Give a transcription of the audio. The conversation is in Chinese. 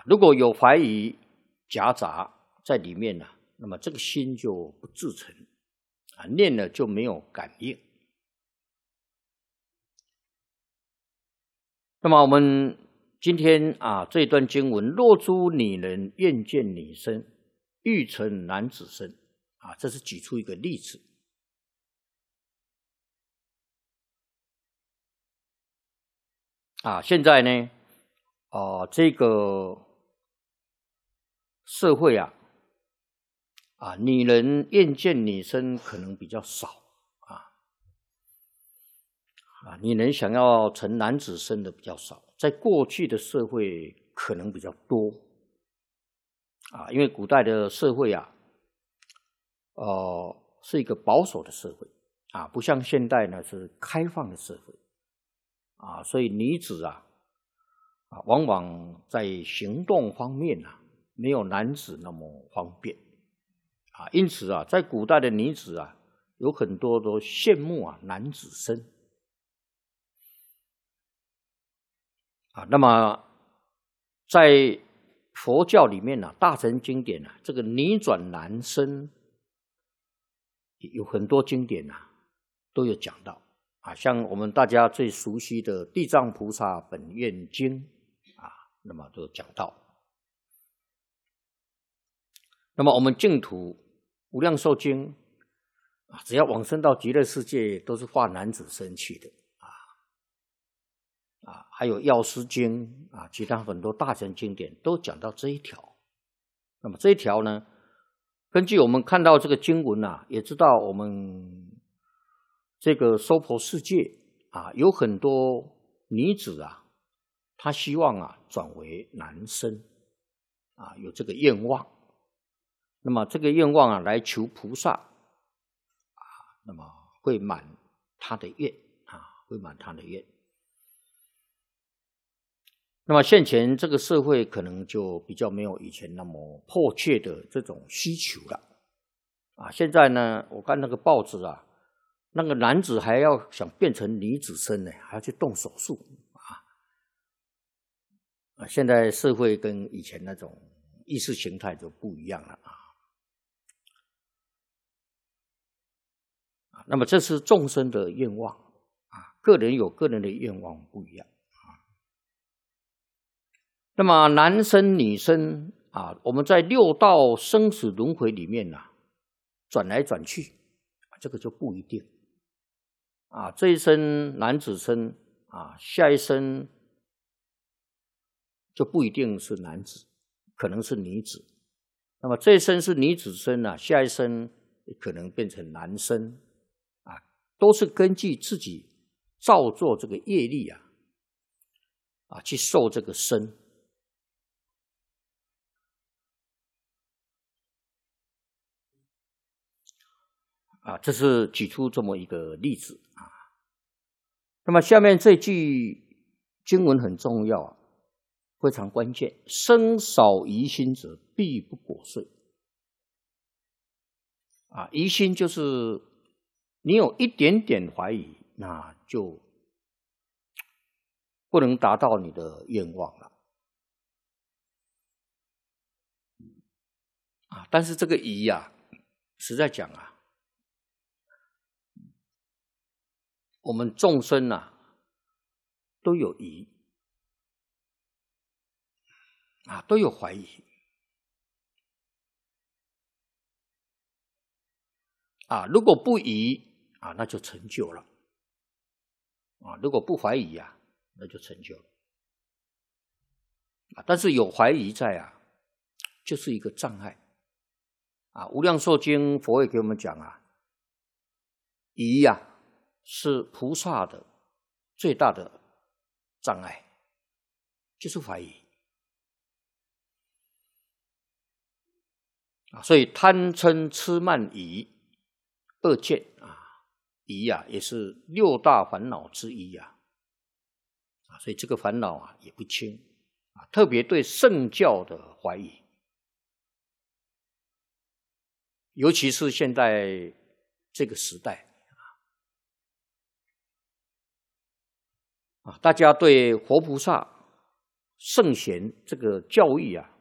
如果有怀疑夹杂在里面呢，那么这个心就不自成，念了就没有感应。那么我们今天这段经文，若诸女人愿见女身，欲成男子身，这是举出一个例子。现在呢，这个社会女人愿见女身可能比较少女人想要成男子身的比较少，在过去的社会可能比较多因为古代的社会是一个保守的社会不像现代呢是开放的社会所以女子往往在行动方面没有男子那么方便因此在古代的女子有很多都羡慕男子身那么在佛教里面大乘经典这个女转男身有很多经典都有讲到像我们大家最熟悉的《地藏菩萨本愿经》那么都讲到。那么我们净土无量寿经只要往生到极乐世界，都是化男子身去的还有药师经其他很多大乘经典都讲到这一条。那么这一条呢，根据我们看到这个经文也知道我们这个娑婆世界有很多女子她希望转为男身有这个愿望。那么这个愿望来求菩萨那么会满她的愿会满她的愿。那么现前这个社会可能就比较没有以前那么迫切的这种需求了现在呢，我看那个报纸那个男子还要想变成女子身呢，还要去动手术现在社会跟以前那种意识形态就不一样了那么这是众生的愿望个人有个人的愿望不一样那么男生女生我们在六道生死轮回里面转来转去这个就不一定这一生男子身下一生就不一定是男子，可能是女子。那么这一生是女子身下一生可能变成男身都是根据自己造作这个业力去受这个身这是举出这么一个例子那么下面这句经文很重要非常关键，生少疑心者必不果遂疑心就是你有一点点怀疑，那就不能达到你的愿望了但是这个疑实在讲我们众生都有疑都有怀疑如果不疑那就成就了如果不怀疑那就成就了但是有怀疑在就是一个障碍无量寿经佛也给我们讲疑是菩萨的最大的障碍，就是怀疑所以贪嗔痴慢疑二见疑也是六大烦恼之一所以这个烦恼也不轻特别对圣教的怀疑，尤其是现在这个时代大家对活菩萨圣贤这个教义啊，